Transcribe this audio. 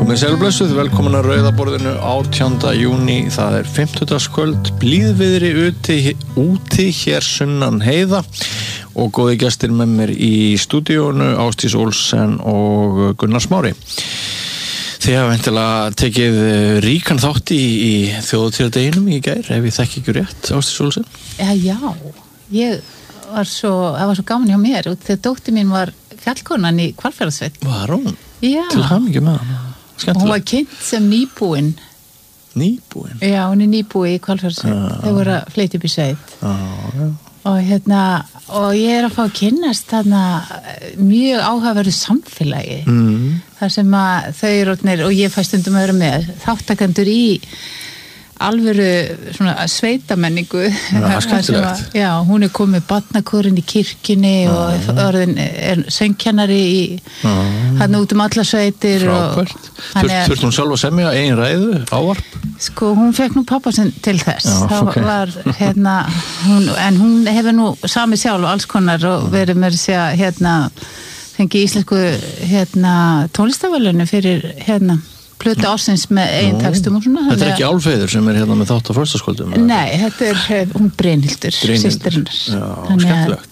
Komið sælblessuð, velkomin að Rauðaborðinu 18. júní, það 50-dagskvöld, blíðviðri úti hér sunnan heiða og góði gestir með mér í stúdíónu, Ásdís Olsen og Gunnar Smári. Þið hafa væntanlega tekið ríkan þátt í þjóðhátíðardeginum í gær, ef ég þekki ekki rétt, Ásdís Olsen? Já, það var svo gaman hjá mér og þegar dóttir mín var fjallkonan í Hvalfjarðarsveit. Var hún? Já. Til hamingju með hana. Skemmtilegt. Hún var kynnt sem nýbúin. Nýbúin? Já, hún nýbúi í Hvalfjarðarsveit. Þau voru að flytja upp í sveit. Já. Og ég að fá að kynnast þarna mjög áhugaverðu samfélagi. Þar sem að þau eru og ég fæ stundum að vera með þáttakendur í alvöru svona sveitamenningu. Skemmtilegt. Já, hún komið barnakórinn í kirkjunni og orðin söngkennari í hann út alla sveitir. Frábært. Þurfti hún sjálf að semja eigin ræðu, ávarp? Sko, hún fekk nú pappa sinn til þess. Já, það var, en hún hefur nú samið sjálf alls konar og verið með að fengi íslensku tónlistarverðlaunu fyrir plötu ársins með eigin textum og svona. Þetta ekki Álfheiður sem með þátt á föstaskvöldum? Nei, þetta hún Brynhildur, systirinnar. Já, skemmtilegt.